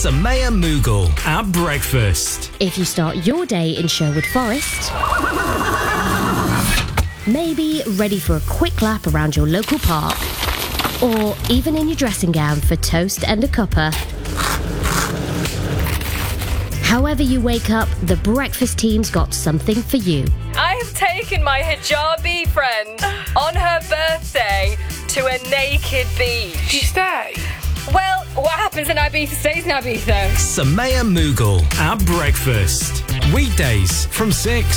Samaya Mughal at breakfast. If you start your day in Sherwood Forest, maybe ready for a quick lap around your local park, or even in your dressing gown for toast and a cuppa. However you wake up, the breakfast team's got something for you. I have taken my hijabi friend on her birthday to a naked beach. Do you stay? Well, what happens in Ibiza stays in Ibiza. Samaya Mughal at breakfast. Weekdays from 6.